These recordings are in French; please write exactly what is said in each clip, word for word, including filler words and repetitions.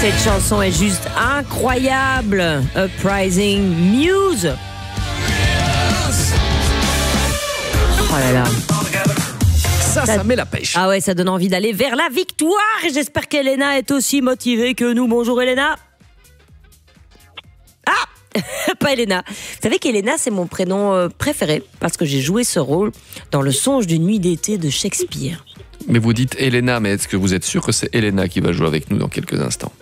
Cette chanson est juste incroyable. Uprising Muse. Oh là là. Ça, ça, ça met la pêche. Ah ouais, ça donne envie d'aller vers la victoire. Et j'espère qu'Elena est aussi motivée que nous. Bonjour Elena. Ah, pas Elena. Vous savez qu'Elena, c'est mon prénom préféré parce que j'ai joué ce rôle dans Le songe d'une nuit d'été de Shakespeare. Mais vous dites Elena, mais est-ce que vous êtes sûr que c'est Elena qui va jouer avec nous dans quelques instants?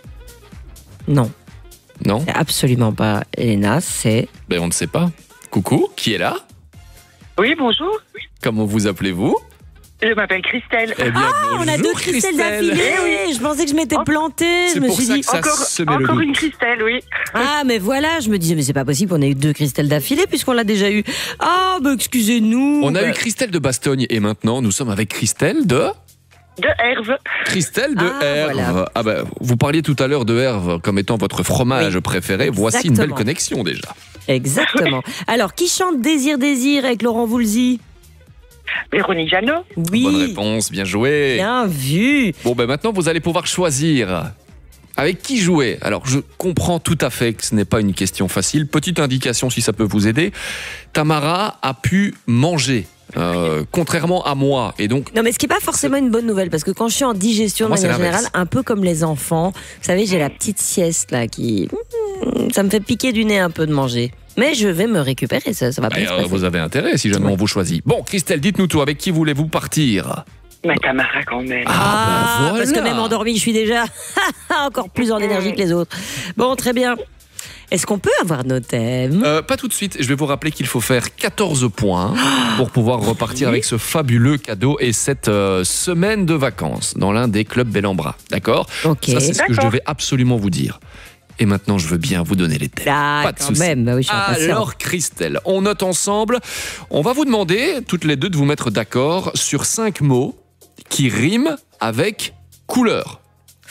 Non. Non? C'est absolument pas Elena, c'est... Ben on ne sait pas. Coucou, qui est là? Oui, bonjour. Comment vous appelez-vous? Je m'appelle Christelle. Eh bien, ah, bonjour, on a deux Christelle d'affilée. Oui. Je pensais que je m'étais plantée. C'est je me pour suis ça dit que ça encore, se met le encore doute. une Christelle, oui. Ah, mais voilà, je me disais, mais c'est pas possible, on a eu deux Christelle d'affilée puisqu'on l'a déjà eu. Ah, bah excusez-nous. On a bah... eu Christelle de Bastogne et maintenant nous sommes avec Christelle de... De Herve. Christelle de Ah, Herve. voilà. Ah ben, vous parliez tout à l'heure de Herve comme étant votre fromage Oui, préféré. Voici exactement. une belle connexion déjà. Exactement. Alors, qui chante Désir, Désir avec Laurent Voulzy? Véronique Jeannot. Oui. Bonne réponse, bien joué. Bien vu. Bon, ben maintenant, vous allez pouvoir choisir avec qui jouer. Alors, je comprends tout à fait que ce n'est pas une question facile. Petite indication, si ça peut vous aider. Tamara a pu manger, euh, contrairement à moi. Et donc, Non, mais ce qui n'est pas forcément une bonne nouvelle, parce que quand je suis en digestion, de Moi, c'est manière l'inverse. générale, un peu comme les enfants, vous savez, j'ai la petite sieste là qui... Ça me fait piquer du nez un peu de manger. Mais je vais me récupérer, ça, ça va bien ben, se euh, passer. vous avez intérêt si jamais on vous choisit. Bon, Christelle, dites-nous tout. Avec qui voulez-vous partir? Ma Tamara, quand même. Ah, Ah, ben voilà. parce que même endormie, je suis déjà encore plus en énergie que les autres. Bon, très bien. Est-ce qu'on peut avoir nos thèmes? Euh, pas tout de suite. Je vais vous rappeler qu'il faut faire quatorze points pour pouvoir repartir avec ce fabuleux cadeau et cette euh, semaine de vacances dans l'un des clubs Bel-en-Bras. D'accord? Ok. Ça, c'est ce que je D'accord. devais absolument vous dire. Et maintenant, je veux bien vous donner les thèmes. Ah, Pas de quand souci. même, bah oui, je suis impatiente. Alors, Christelle, on note ensemble. On va vous demander, toutes les deux, de vous mettre d'accord sur cinq mots qui riment avec couleur.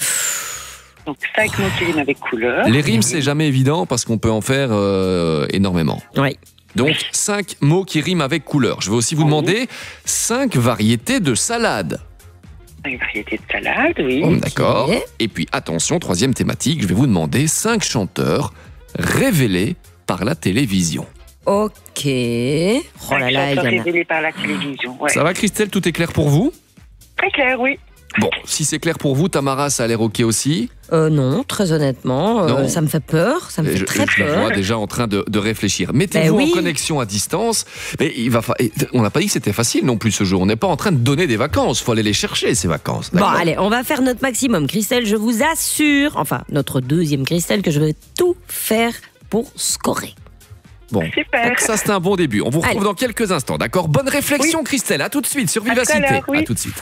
Donc, cinq mots qui riment avec couleur. Les rimes, c'est jamais évident parce qu'on peut en faire euh, énormément. Oui. Donc, cinq mots qui riment avec couleur. Je vais aussi vous demander cinq variétés de salade. Une variété de salade, oui. Oh, d'accord. Et puis, attention, troisième thématique, je vais vous demander cinq chanteurs révélés par la télévision. Ok. Oh là là, il y en a. Révélé par la télévision. Ouais. Ça va, Christelle? Tout est clair pour vous? Très clair, oui. Bon, si c'est clair pour vous, Tamara, ça a l'air ok aussi? Euh, non, très honnêtement, euh, Non. ça me fait peur, ça me fait je, très je la peur. vois déjà en train de, de réfléchir. Mettez-vous Ben oui. en connexion à distance. Mais il va fa... et on n'a pas dit que c'était facile non plus ce jour. On n'est pas en train de donner des vacances. Il faut aller les chercher, ces vacances. Bon, D'accord? allez, on va faire notre maximum. Christelle, je vous assure, enfin, notre deuxième Christelle, que je vais tout faire pour scorer. Bon, Super. donc ça c'est un bon début. On vous retrouve Allez. dans quelques instants, d'accord? Bonne réflexion, Christelle. À tout de suite sur tout à Vivacité. l'heure, oui. À tout de suite.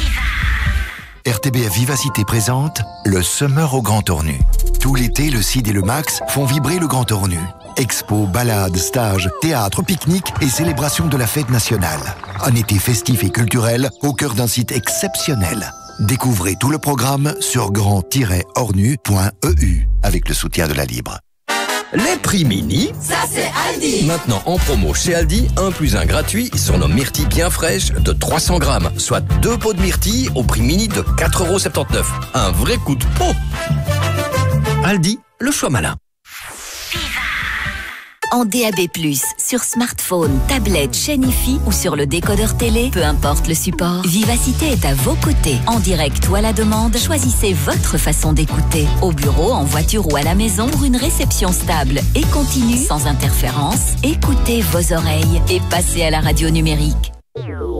R T B F Vivacité présente le Summer au Grand Ornu. Tout l'été, le C I D et le Max font vibrer le Grand Ornu. Expos, balades, stages, théâtre, pique-nique et célébration de la fête nationale. Un été festif et culturel au cœur d'un site exceptionnel. Découvrez tout le programme sur grand tiret ornu point e u avec le soutien de la Libre. Les prix mini, Ça c'est Aldi. maintenant en promo chez Aldi, un plus un gratuit sur nos myrtilles bien fraîches de trois cents grammes, soit deux pots de myrtilles au prix mini de quatre euros soixante-dix-neuf. Un vrai coup de pot. Aldi, le choix malin. En D A B plus, sur smartphone, tablette, chaîne Hi-Fi ou sur le décodeur télé, peu importe le support, Vivacité est à vos côtés. En direct ou à la demande, choisissez votre façon d'écouter. Au bureau, en voiture ou à la maison, pour une réception stable et continue, sans interférence, écoutez vos oreilles et passez à la radio numérique.